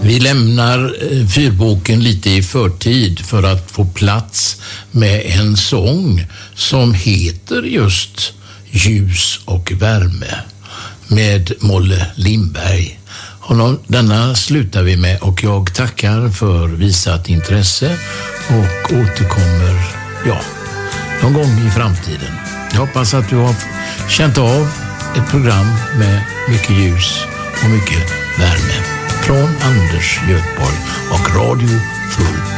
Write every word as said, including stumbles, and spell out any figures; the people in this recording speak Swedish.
Vi lämnar fyrboken lite i förtid för att få plats med en sång som heter just Ljus och värme med Molle Lindberg. Honom, denna slutar vi med och jag tackar för visat intresse och återkommer ja, någon gång i framtiden. Jag hoppas att du har känt av ett program med mycket ljus och mycket värme. Från Anders Göteborg och Radio Full